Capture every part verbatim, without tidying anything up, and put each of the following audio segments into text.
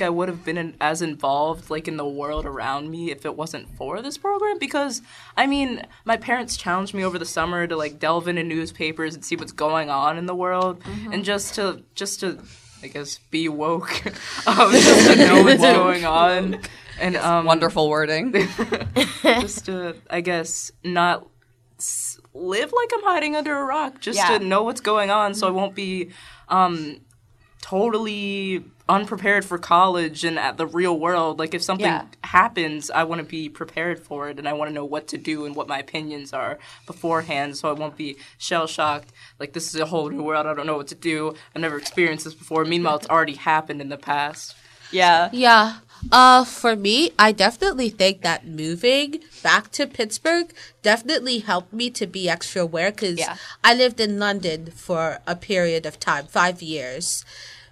I would have been in, as involved, like, in the world around me if it wasn't for this program. Because, I mean, my parents challenged me over the summer to, like, delve into newspapers and see what's going on in the world. Mm-hmm. And just to, just to, I guess, be woke. um, just to know what's going on. And um, wonderful wording. Just to, I guess, not s- live like I'm hiding under a rock. Just yeah. to know what's going on so I won't be um, totally unprepared for college and at the real world. Like, if something yeah. happens, I want to be prepared for it, and I want to know what to do and what my opinions are beforehand so I won't be shell-shocked. Like, this is a whole new world. I don't know what to do. I've never experienced this before. Meanwhile, it's already happened in the past. Yeah. Yeah. Uh, for me, I definitely think that moving back to Pittsburgh definitely helped me to be extra aware because yeah. I lived in London for a period of time, five years.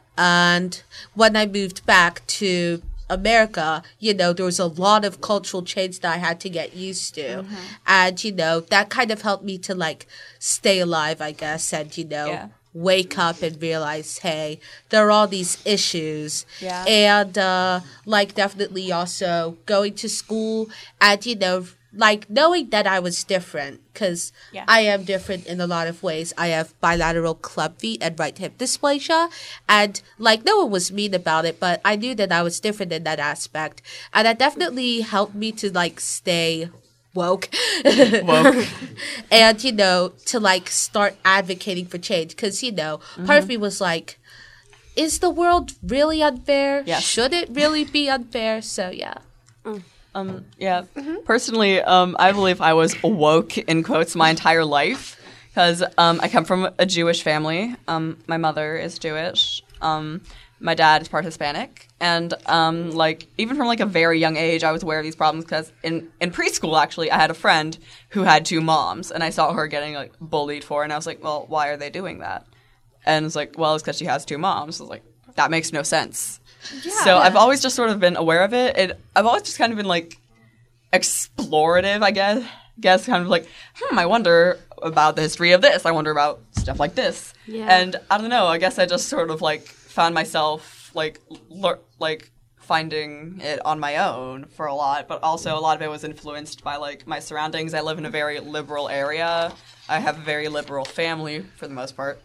And when I moved back to America, you know, there was a lot of cultural change that I had to get used to. Mm-hmm. And, you know, that kind of helped me to, like, stay alive, I guess, and, you know, yeah. wake up and realize, hey, there are all these issues. Yeah. And, uh, like, definitely also going to school and, you know, like, knowing that I was different, because yeah. I am different in a lot of ways. I have bilateral club feet and right hip dysplasia, and, like, no one was mean about it, but I knew that I was different in that aspect, and that definitely helped me to, like, stay woke. woke. And, you know, to, like, start advocating for change, because, you know, mm-hmm. part of me was like, is the world really unfair? Yes. Should it really be unfair? So, yeah. Mm. Um, yeah, mm-hmm. Personally, um, I believe I was woke, in quotes, my entire life because um, I come from a Jewish family. Um, my mother is Jewish. Um, my dad is part Hispanic. And, um, like, even from, like, a very young age, I was aware of these problems because in, in preschool, actually, I had a friend who had two moms, and I saw her getting, like, bullied for it, and I was like, well, why are they doing that? And it's like, well, it's because she has two moms. I was like, that makes no sense. Yeah, so yeah. I've always just sort of been aware of it. And I've always just kind of been, like, explorative, I guess. Guess kind of like, hmm, I wonder about the history of this. I wonder about stuff like this. Yeah. And I don't know. I guess I just sort of, like, found myself, like, le- like finding it on my own for a lot. But also a lot of it was influenced by, like, my surroundings. I live in a very liberal area. I have a very liberal family, for the most part.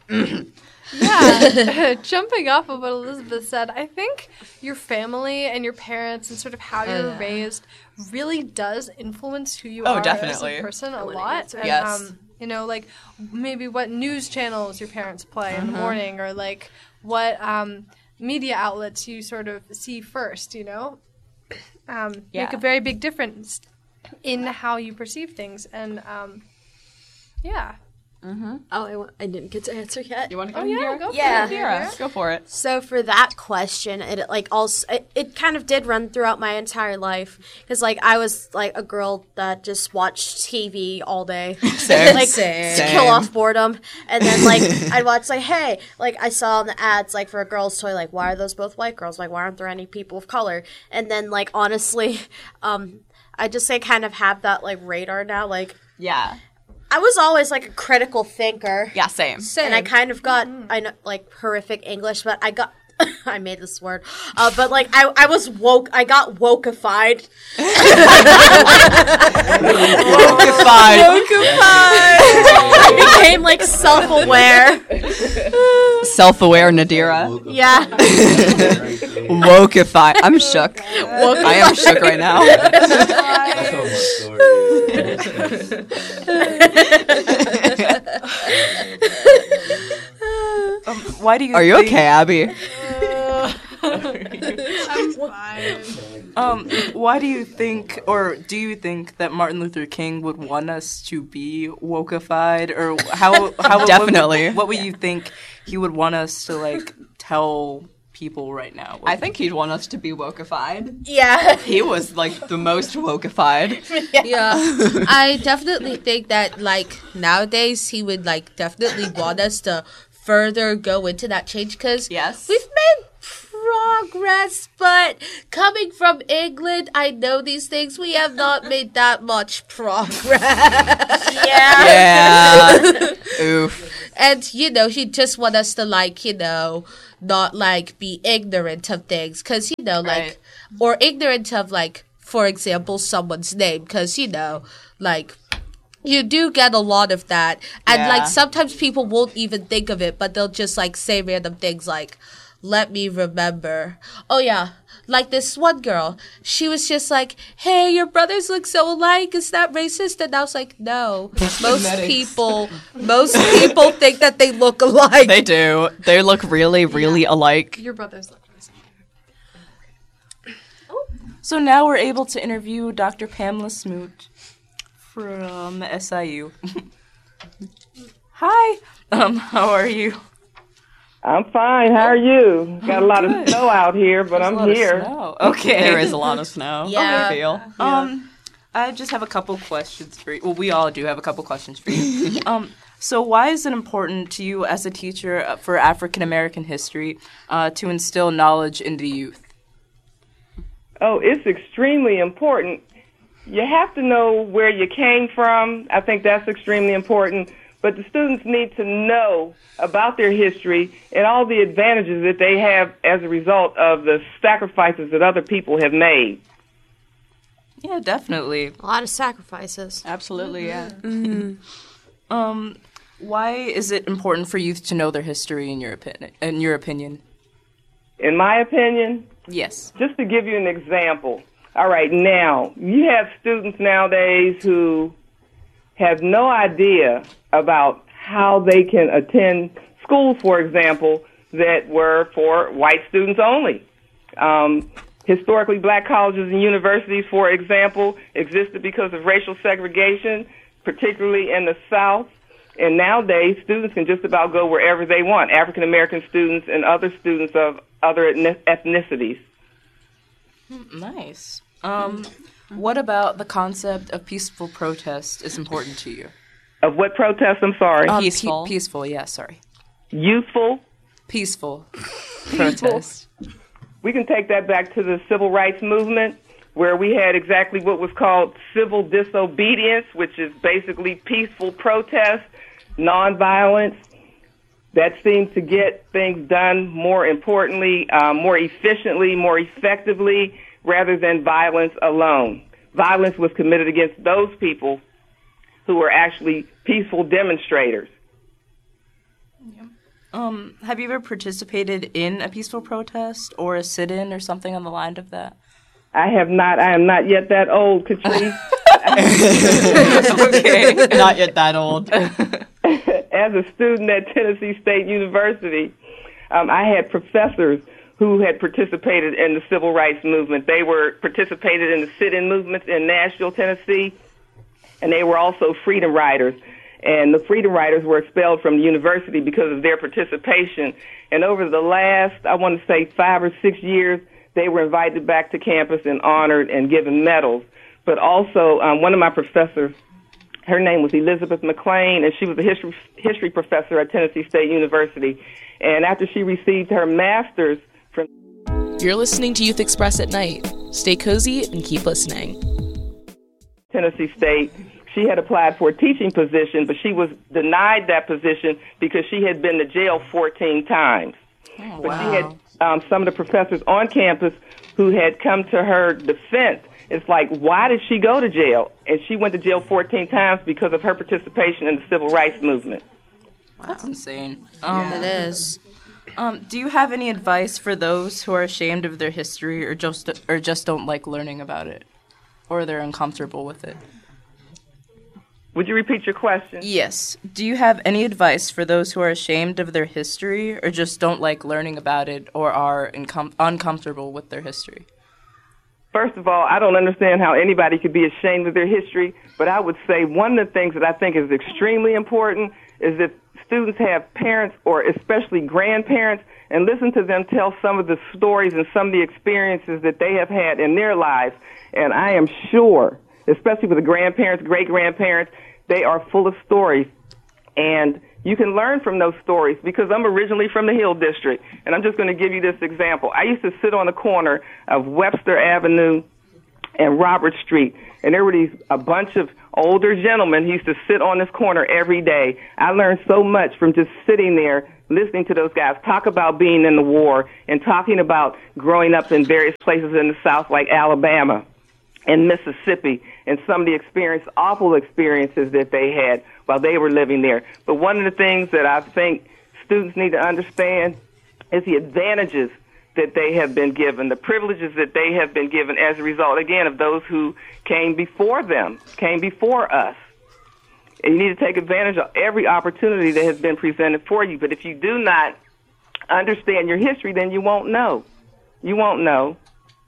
Yeah, jumping off of what Elizabeth said, I think your family and your parents and sort of how you're uh, raised really does influence who you oh, are definitely. as a person a lot. And, yes. Um, you know, like maybe what news channels your parents play mm-hmm. in the morning or like what um, media outlets you sort of see first, you know, um, yeah. make a very big difference in how you perceive things. And, um, yeah. Mm-hmm. Oh, I, w- I didn't get to answer yet. You want to go? Oh yeah, go for yeah. it. Yeah, go for it. So for that question, it like also it, it kind of did run throughout my entire life because like I was like a girl that just watched T V all day, Same. like Same. to kill off boredom, and then like I'd watch like hey, like I saw in the ads like for a girl's toy, like why are those both white girls? Like why aren't there any people of color? And then like honestly, um, I just like kind of have that like radar now, like yeah. I was always, like, a critical thinker. Yeah, same. Same. And I kind of got, mm-hmm. I know, like, horrific English, but I got, I made this word, uh, but, like, I I was woke, I got wokeified. Wokeified. Wokeified. I became, like, self-aware. Self-aware Nadira. Yeah. Wokeified. I'm shook. Woke- I am shook right now. um, why do you? Are you think- okay, Abby? Uh, I'm fine. Um, why do you think, or do you think that Martin Luther King would want us to be wokeified, or how? How Definitely. What, what would you think he would want us to like tell people right now? I think he'd want us to be wokeified. Yeah. He was like the most wokeified. Yeah. I definitely think that like nowadays he would like definitely want us to further go into that change because yes. we've made progress, but coming from England, I know these things. We have not made that much progress. Yeah. Yeah. Oof. And, you know, he just want us to, like, you know, not like be ignorant of things, because you know, like, Right. or ignorant of like, for example, someone's name, because you know, like. You do get a lot of that. And, Yeah. like, sometimes people won't even think of it, but they'll just, like, say random things like, let me remember. Oh, yeah. Like this one girl. She was just like, hey, your brothers look so alike. Is that racist? And I was like, no. Most Genetics. people, most people think that they look alike. They do. They look really, really alike. Your brothers look nice. So now we're able to interview Doctor Pamela Smoot from S I U. Hi. Um, how are you? I'm fine. How are you? Got a lot of snow out here, but There's a I'm lot of here. snow. Okay. There is a lot of snow. Yeah. I feel. Um, I just have a couple questions for you. Well, we all do have a couple questions for you. um, so why is it important to you as a teacher uh, for African American history uh, to instill knowledge into youth? Oh, it's extremely important. You have to know where you came from. I think that's extremely important. But the students need to know about their history and all the advantages that they have as a result of the sacrifices that other people have made. Yeah, definitely. A lot of sacrifices. Absolutely, yeah. Um, why is it important for youth to know their history in your opinion? In your opinion? In my opinion, Yes. just to give you an example. All right, now, you have students nowadays who have no idea about how they can attend schools, for example, that were for white students only. Um, historically black colleges and universities, for example, existed because of racial segregation, particularly in the South. And nowadays, students can just about go wherever they want, African American students and other students of other ethnic- ethnicities. Nice. Um, what about the concept of peaceful protest is important to you? Of what protest, I'm sorry? Um, pe- Peaceful. peaceful, yeah, sorry. Youthful? Peaceful protest. We can take that back to the civil rights movement, where we had exactly what was called civil disobedience, which is basically peaceful protest, nonviolence. That seemed to get things done more importantly, um, more efficiently, more effectively, rather than violence alone. Violence was committed against those people who were actually peaceful demonstrators. Um, have you ever participated in a peaceful protest or a sit-in or something on the line of that? I have not, I am not yet that old, Catrice. Okay. Not yet that old. As a student at Tennessee State University, um, I had professors who had participated in the civil rights movement. They were participated in the sit-in movements in Nashville, Tennessee, and they were also freedom riders. And the freedom riders were expelled from the university because of their participation. And over the last, I want to say, five or six years, they were invited back to campus and honored and given medals. But also, um, one of my professors, her name was Elizabeth McLean, and she was a history history professor at Tennessee State University. And after she received her master's from You're listening to Youth Express at night. Stay cozy and keep listening. Tennessee State, she had applied for a teaching position, but she was denied that position because she had been to jail fourteen times. Oh, But wow. she had um, some of the professors on campus who had come to her defense. It's like, why did she go to jail? And she went to jail fourteen times because of her participation in the civil rights movement. That's insane. Um, It is. um, do you have any advice for those who are ashamed of their history or just or just don't like learning about it, or they're uncomfortable with it? Would you repeat your question? Yes. Do you have any advice for those who are ashamed of their history or just don't like learning about it or are incom- uncomfortable with their history? First of all, I don't understand how anybody could be ashamed of their history, but I would say one of the things that I think is extremely important is that students have parents or especially grandparents and listen to them tell some of the stories and some of the experiences that they have had in their lives. And I am sure, especially with the grandparents, great-grandparents, they are full of stories. And you can learn from those stories because I'm originally from the Hill District. And I'm just going to give you this example. I used to sit on the corner of Webster Avenue and Robert Street. And there were these a bunch of older gentlemen who used to sit on this corner every day. I learned so much from just sitting there listening to those guys talk about being in the war and talking about growing up in various places in the South like Alabama and Mississippi and some of the experience, awful experiences that they had while they were living there. But one of the things that I think students need to understand is the advantages that they have been given, the privileges that they have been given as a result, again, of those who came before them, came before us. And you need to take advantage of every opportunity that has been presented for you. But if you do not understand your history, then you won't know. You won't know.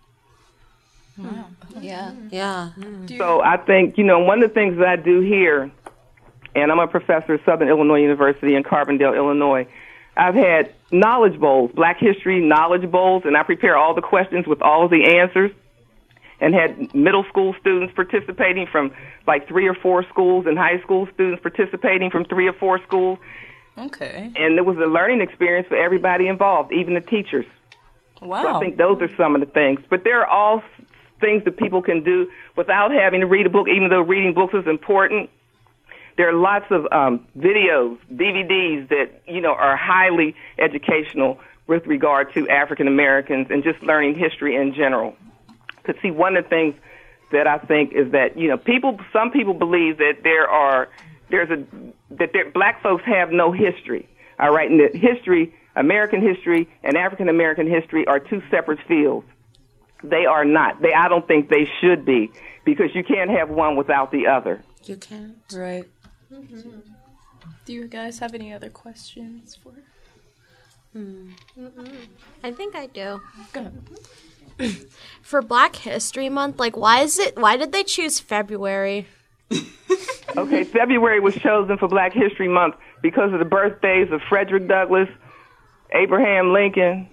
Wow. Yeah. Yeah. So I think, you know, one of the things that I do here, and I'm a professor at Southern Illinois University in Carbondale, Illinois, I've had knowledge bowls, Black History knowledge bowls, and I prepare all the questions with all of the answers, and had middle school students participating from like three or four schools and high school students participating from three or four schools. Okay. And it was a learning experience for everybody involved, even the teachers. Wow. So I think those are some of the things. But there are all things that people can do without having to read a book, even though reading books is important. There are lots of um, videos, D V Ds that, you know, are highly educational with regard to African Americans and just learning history in general. Because, see, one of the things that I think is that, you know, people, some people believe that there are, there's a, that there, black folks have no history, all right, and that history, American history and African American history are two separate fields. They are not. They, I don't think they should be, because you can't have one without the other. You can't. Right. Mm-hmm. Do you guys have any other questions for her? Hmm. I think I do. Go ahead. For Black History Month, like, why is it, why did they choose February? Okay, February was chosen for Black History Month because of the birthdays of Frederick Douglass, Abraham Lincoln,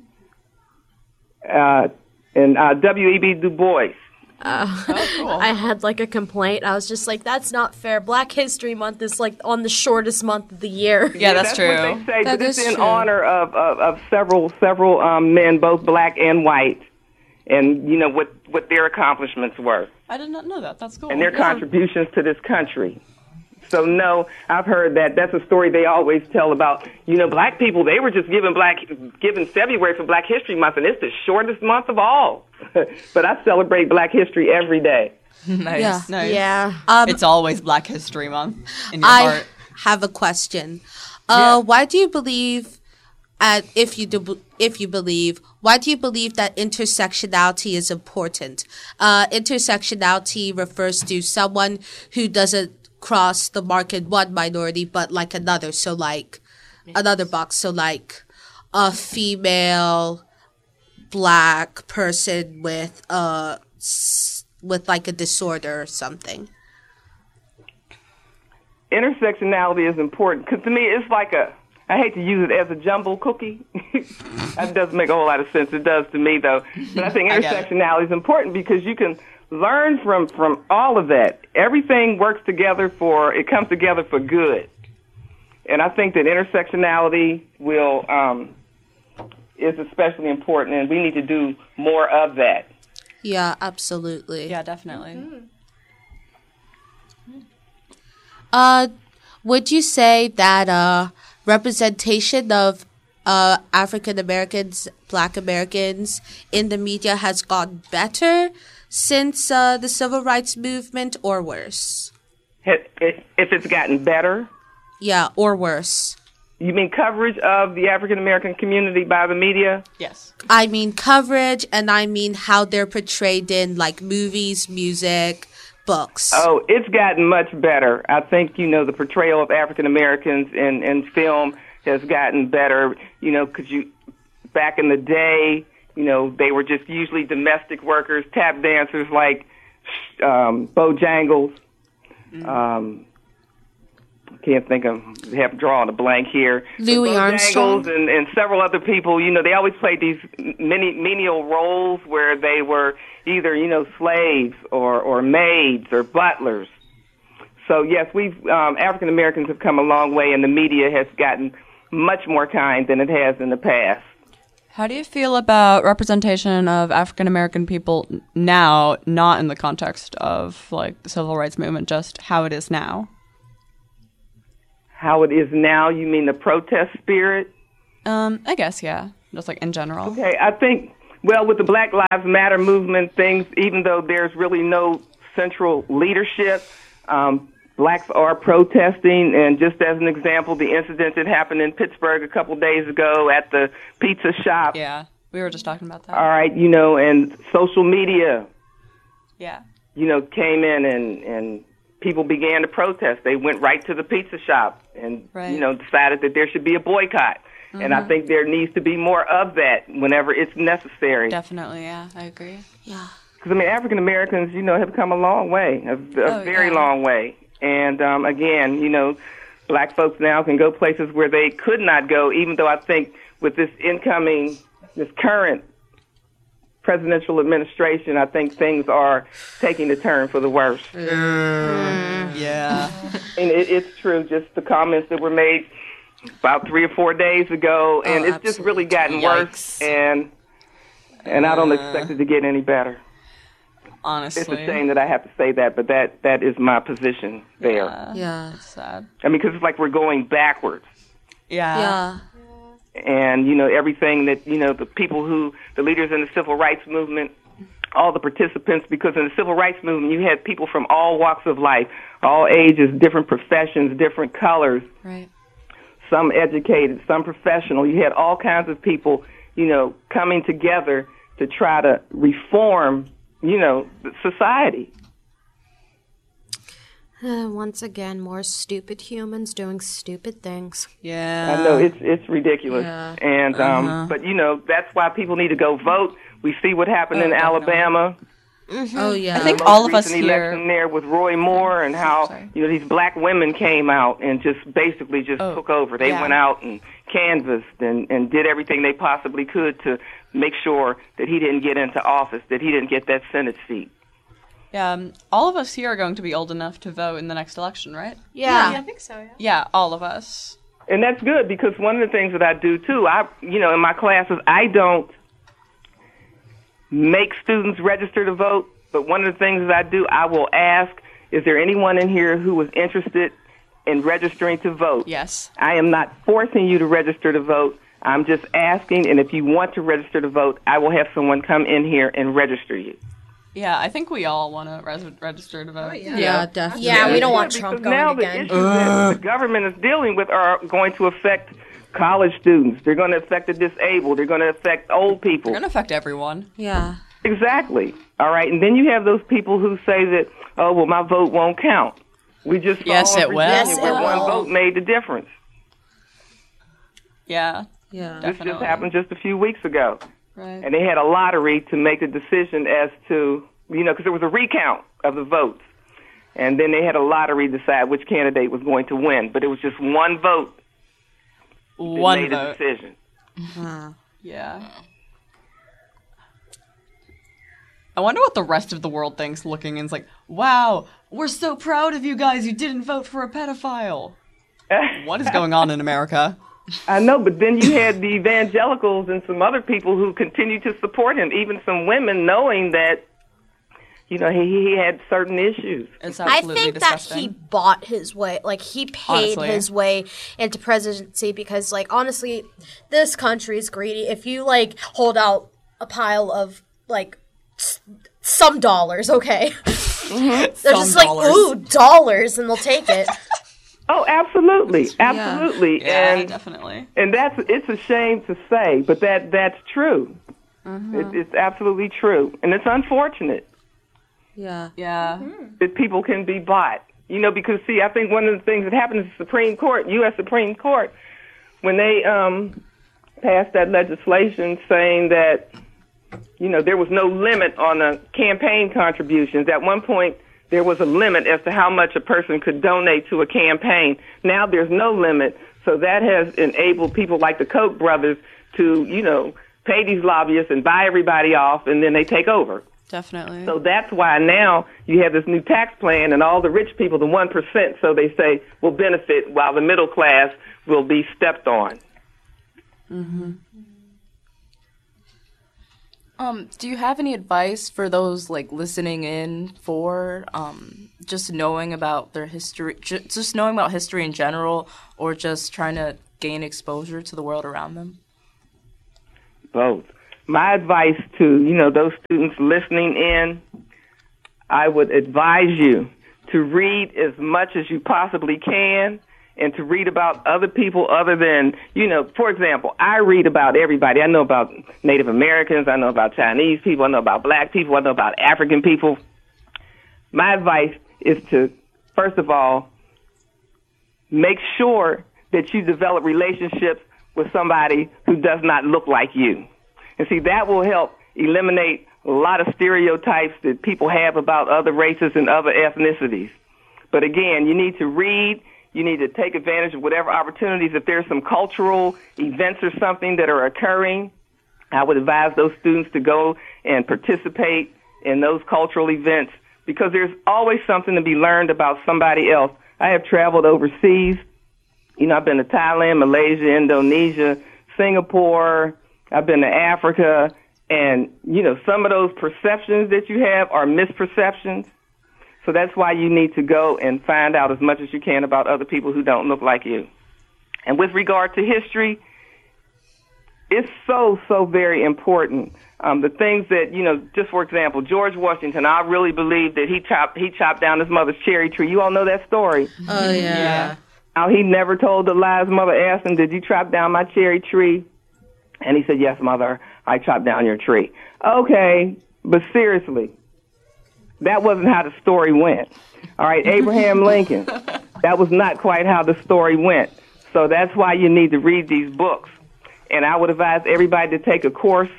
uh, and uh, W E B Du Bois. Uh, Oh, cool. I had like a complaint. I was just like, that's not fair. Black History Month is like on the shortest month of the year. Yeah, that's, That's true. what they say, That but it's is in true. honor of, of, of several several um, men, both black and white, and, you know, what, what their accomplishments were I did not know that. That's cool. and their contributions to this country. So, no, I've heard that. That's a story they always tell about, you know, black people, they were just given black given February for Black History Month, and it's the shortest month of all. But I celebrate Black history every day. Nice. Yeah. Nice. Yeah. Um, It's always Black History Month in your I heart. have a question. Uh, Why do you believe, uh, if you do, if you believe, why do you believe that intersectionality is important? Uh, intersectionality refers to someone who doesn't cross the mark in one minority, but like another. So like another box. So like a female black person with uh s- with like a disorder or something. Intersectionality is important because to me it's like a, I hate to use it as a jumble cookie. That doesn't make a whole lot of sense. It does to me though. But I think I get it. intersectionality is important because you can learn from, from all of that. Everything works together for, it comes together for good. And I think that intersectionality will, um, is especially important, and we need to do more of that. Yeah, absolutely. Yeah, definitely. Uh, would you say that uh, representation of uh, African Americans, Black Americans in the media has gotten better since uh, the Civil Rights Movement, or worse? If if it's gotten better, Yeah, or worse. you mean coverage of the African American community by the media? Yes. I mean coverage, and I mean how they're portrayed in like movies, music, books. Oh, it's gotten much better. I think, you know, the portrayal of African Americans in, in film has gotten better, you know, because you, back in the day, you know, they were just usually domestic workers, tap dancers like um, Bojangles. Um, can't think of, have drawing a blank here. Louis But Armstrong. Bojangles and, and several other people, you know, they always played these many menial roles where they were either, you know, slaves or, or maids or butlers. So, yes, we've, um, African Americans have come a long way, and the media has gotten much more kind than it has in the past. How do you feel about representation of African American people now, not in the context of like the civil rights movement, just how it is now? how it is now? You mean the protest spirit? Um, I guess, yeah. Just like in general. Okay, I think, well, with the Black Lives Matter movement, things, even though there's really no central leadership, um, blacks are protesting. And just as an example, the incident that happened in Pittsburgh a couple days ago at the pizza shop. Yeah, we were just talking about that. All right, you know, and social media, Yeah. you know, came in and, and people began to protest. They went right to the pizza shop and, Right. you know, decided that there should be a boycott. Mm-hmm. And I think there needs to be more of that whenever it's necessary. Definitely, yeah, I agree. Yeah. Because, I mean, African Americans, you know, have come a long way, a, a Oh, very yeah. long way. And, um, again, you know, black folks now can go places where they could not go, even though I think with this incoming, this current presidential administration, I think things are taking a turn for the worse. Yeah. And it, it's true, just the comments that were made about three or four days ago, and Oh, it's just really gotten worse, Yikes. and and I don't Uh. expect it to get any better. Honestly. It's a shame that I have to say that, but that, that is my position there. Yeah. Yeah. It's sad. I mean, because it's like we're going backwards. Yeah. Yeah. And, you know, everything that, you know, the people who, the leaders in the civil rights movement, all the participants, because in the civil rights movement, you had people from all walks of life, all ages, different professions, different colors, Right. some educated, some professional. You had all kinds of people, you know, coming together to try to reform, you know, society. Uh, once again, more stupid humans doing stupid things. Yeah. I know it's it's ridiculous, Yeah. and um, Uh-huh. but you know that's why people need to go vote. We see what happened Oh, in definitely. Alabama. Oh, yeah. I think The all most of us recent here. election there with Roy Moore and how Sorry. you know these black women came out and just basically just Oh, took over. They yeah. went out and canvassed and and did everything they possibly could to make sure that he didn't get into office, that he didn't get that Senate seat. Yeah. Um, all of us here are going to be old enough to vote in the next election, right? Yeah. I think so, yeah. Yeah, all of us. And that's good because one of the things that I do too, I you know in my classes I don't make students register to vote, but one of the things that I do, I will ask, is there anyone in here who is interested in registering to vote? Yes. I am not forcing you to register to vote. I'm just asking, and if you want to register to vote, I will have someone come in here and register you. Yeah, I think we all want to res- register to vote. Yeah, definitely. Yeah, we don't want Yeah, Trump because now going the again. issues that the government is dealing with are going to affect college students. They're going to affect the disabled. They're going to affect old people. They're going to affect everyone. Yeah. Exactly. All right. And then you have those people who say that, oh, well, my vote won't count. We just saw Yes, in it will. Virginia Yes, it where one will. vote made the difference. Yeah, Yeah. This just definitely. happened just a few weeks ago. Right. And they had a lottery to make a decision as to, you know, because there was a recount of the votes. And then they had a lottery to decide which candidate was going to win. But it was just one vote that One made vote. a decision. Wow. Yeah. I wonder what the rest of the world thinks looking and is like, wow, we're so proud of you guys. You didn't vote for a pedophile. What is going on in America? I know, but then you had the evangelicals and some other people who continued to support him, even some women, knowing that, you know, he, he had certain issues. It's I absolutely think disgusting. that he bought his way, like he paid Honestly. his way into presidency because, like, honestly, this country is greedy. If you like hold out a pile of like s- some dollars, okay, they're Some just like, dollars. ooh, dollars, and they'll take it. Oh, absolutely, absolutely, Yeah, and definitely. and that's it's a shame to say, but that that's true. It, it's absolutely true, and it's unfortunate Yeah. Yeah. that people can be bought. You know, because see, I think one of the things that happened in the Supreme Court, U S Supreme Court, when they um, passed that legislation saying that, you know, there was no limit on the campaign contributions. At one point, there was a limit as to how much a person could donate to a campaign. Now there's no limit, so that has enabled people like the Koch brothers to, you know, pay these lobbyists and buy everybody off, and then they take over. Definitely. So that's why now you have this new tax plan, and all the rich people, the one percent, so they say, will benefit, while the middle class will be stepped on. Um, do you have any advice for those like listening in for um, just knowing about their history, ju- just knowing about history in general, or just trying to gain exposure to the world around them? Both. My advice to, you know, those students listening in, I would advise you to read as much as you possibly can and to read about other people other than, you know, for example, I read about everybody. I know about Native Americans. I know about Chinese people. I know about black people. I know about African people. My advice is to, first of all, make sure that you develop relationships with somebody who does not look like you. And see, that will help eliminate a lot of stereotypes that people have about other races and other ethnicities. But again, you need to read. You need to take advantage of whatever opportunities. If there's some cultural events or something that are occurring, I would advise those students to go and participate in those cultural events because there's always something to be learned about somebody else. I have traveled overseas. You know, I've been to Thailand, Malaysia, Indonesia, Singapore. I've been to Africa. And, you know, some of those perceptions that you have are misperceptions. So that's why you need to go and find out as much as you can about other people who don't look like you. And with regard to history, it's so, so very important. Um, the things that, you know, just for example, George Washington, I really believe that he chopped, he chopped down his mother's cherry tree. You all know that story. Oh, yeah. yeah. Now, he never told the lie. His mother asked him, did you chop down my cherry tree? And he said, yes, mother, I chopped down your tree. Okay, but seriously, that wasn't how the story went. All right, Abraham Lincoln, that was not quite how the story went. So that's why you need to read these books. And I would advise everybody to take a course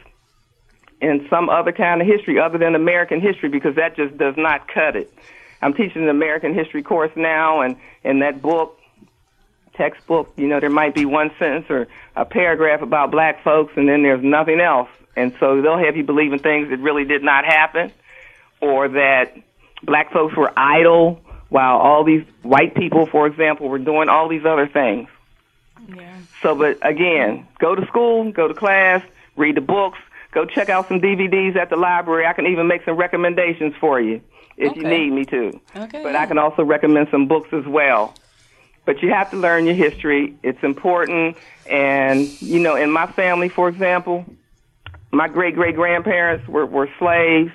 in some other kind of history other than American history because that just does not cut it. I'm teaching an American history course now, and in that book, textbook, you know, there might be one sentence or a paragraph about black folks, and then there's nothing else. And so they'll have you believe in things that really did not happen, or that black folks were idle while all these white people, for example, were doing all these other things. Yeah. So, but again, go to school, go to class, read the books, go check out some D V Ds at the library. I can even make some recommendations for you if okay. you need me to. Okay, but yeah. I can also recommend some books as well. But you have to learn your history. It's important. And, you know, in my family, for example, my great-great-grandparents were, were slaves.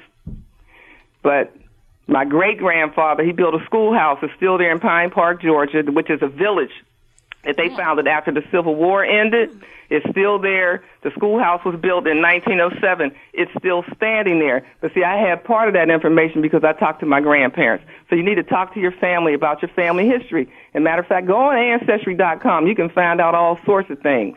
But my great-grandfather, he built a schoolhouse. It's still there in Pine Park, Georgia, which is a village that they founded after the Civil War ended. It's still there. The schoolhouse was built in nineteen oh seven. It's still standing there. But see, I have part of that information because I talked to my grandparents. So you need to talk to your family about your family history. As a matter of fact, go on Ancestry dot com. You can find out all sorts of things.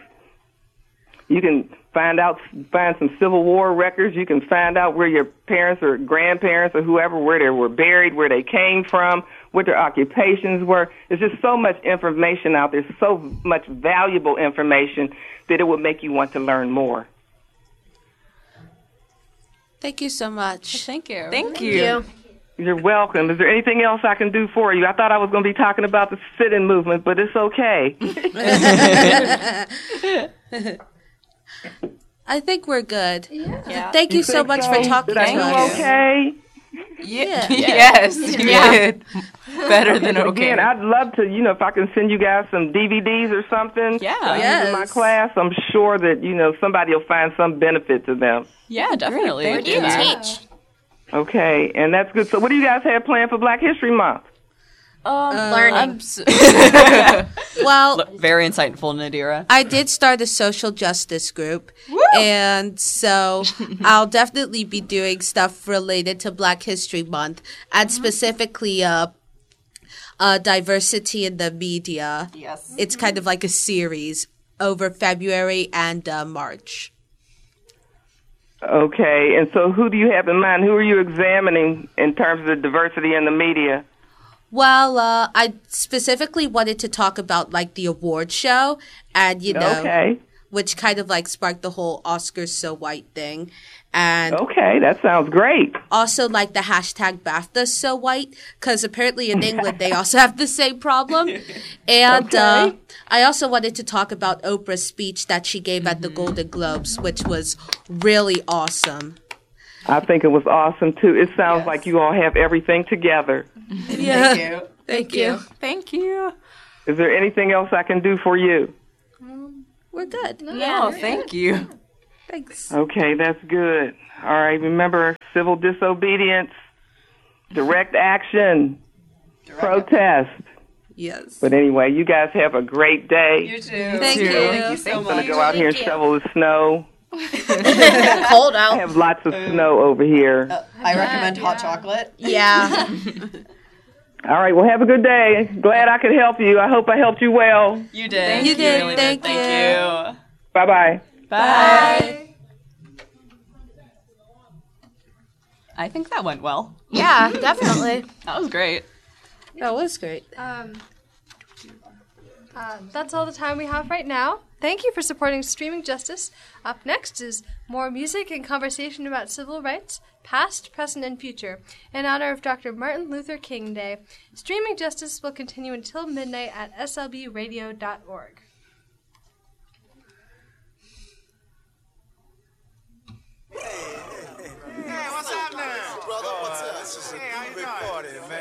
You can find out, find some Civil War records. You can find out where your parents or grandparents or whoever, where they were buried, where they came from, what their occupations were. There's just so much information out there, so much valuable information that it would make you want to learn more. Thank you so much. Thank you. Thank Thank you. you. You're welcome. Is there anything else I can do for you? I thought I was going to be talking about the sit-in movement, but it's okay. I think we're good. Yeah. Thank you, You so think much so? for talking Did I to do us. okay? Yeah. Yes, you Yeah. did. Better than But okay. Again, I'd love to, you know, if I can send you guys some D V Ds or something. Yeah. to use in my Yes. class, I'm sure that, you know, somebody will find some benefit to them. Yeah, definitely. Thank do you. that. Teach. Okay, and that's good. So what do you guys have planned for Black History Month? Um, Learning. I'm s- Well, Look, very insightful, Nadira. I did start a social justice group, and so I'll definitely be doing stuff related to Black History Month, and specifically uh, uh, diversity in the media. Yes. It's kind of like a series over February and uh, March. Okay, and so who do you have in mind? Who are you examining in terms of the diversity in the media? Well, uh, I specifically wanted to talk about like the award show, and you know, Okay. which kind of like sparked the whole Oscars so white thing. And Okay, that sounds great. also like the hashtag BAFTA so white, because apparently in England they also have the same problem. And uh, I also wanted to talk about Oprah's speech that she gave at the Golden Globes, which was really awesome. I think it was awesome too. It sounds like you all have everything together. Yeah. Thank you. Thank you. Thank you. Is there anything else I can do for you? We're good. No, thank you. Thanks. Okay, that's good. All right, remember civil disobedience, direct action, protest. Yes. But anyway, you guys have a great day. You too. Thank you. Thank you so I'm going much. to go out here and Thank you. shovel the snow. Cold I out. have lots of snow over here. I recommend hot chocolate. Yeah. All right, well, have a good day. Glad I could help you. I hope I helped you well. You did. You did. really Thank Thank you. you. Bye-bye. Bye. I think that went well. Yeah, definitely. That was great. That was great. Um, uh, that's all the time we have right now. Thank you for supporting Streaming Justice. Up next is more music and conversation about civil rights, past, present, and future, in honor of Doctor Martin Luther King Day. Streaming Justice will continue until midnight at S L B radio dot org. Hey, what's happening? Brother, what's up? This is a big party, man.